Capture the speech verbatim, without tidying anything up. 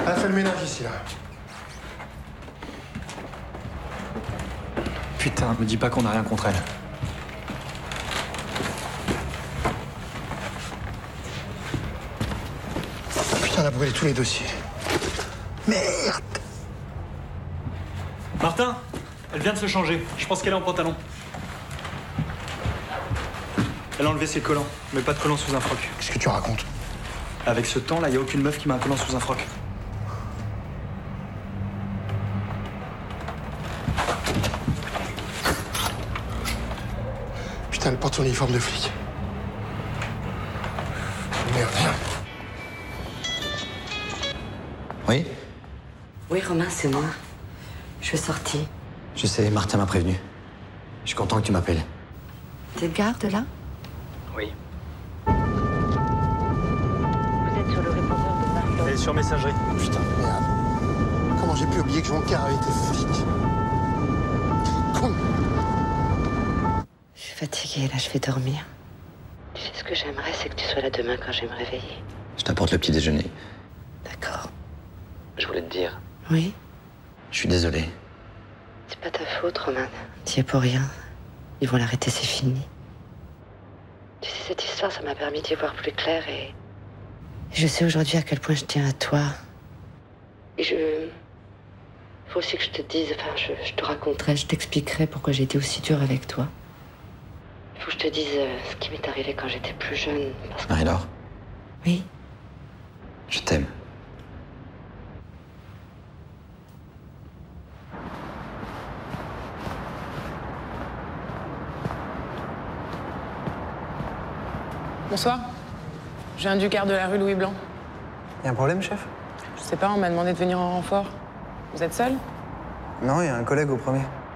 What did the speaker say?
Elle fait le ménage ici, là. Putain, me dis pas qu'on a rien contre elle. Putain, elle a brûlé tous les dossiers. Merde! Martin, elle vient de se changer. Je pense qu'elle est en pantalon. Elle a enlevé ses collants, mais pas de collants sous un froc. Qu'est-ce que tu racontes? Avec ce temps, là, il n'y a aucune meuf qui met un collant sous un froc. Putain, elle porte son uniforme de flic. Merde, merde. Oui? Oui, Romain, c'est moi. Je suis sortie. Je sais, Martin m'a prévenu. Je suis content que tu m'appelles. T'es de garde, là? Oui. Vous êtes sur le répondeur de Marie-Laure. Elle est sur messagerie. Putain, merde. Comment j'ai pu oublier que Joncar avait été flic? Con! Je suis fatiguée, là, je vais dormir. Tu sais, ce que j'aimerais, c'est que tu sois là demain quand je vais me réveiller. Je t'apporte le petit déjeuner. D'accord. Je voulais te dire. Oui? Je suis désolé. C'est pas ta faute, Romain. T'y es pour rien. Ils vont l'arrêter, c'est fini. Tu sais, cette histoire, ça m'a permis d'y voir plus clair et... Je sais aujourd'hui à quel point je tiens à toi. Et je... Faut aussi que je te dise, enfin, je, je te raconterai, je t'expliquerai pourquoi j'ai été aussi dure avec toi. Il faut que je te dise euh, ce qui m'est arrivé quand j'étais plus jeune, parce que... Marie-Laure, Oui? je t'aime. Bonsoir. Je viens du quart de la rue Louis Blanc. Y a un problème, chef? Je sais pas, on m'a demandé de venir en renfort. Vous êtes seul? Non, y a un collègue au premier.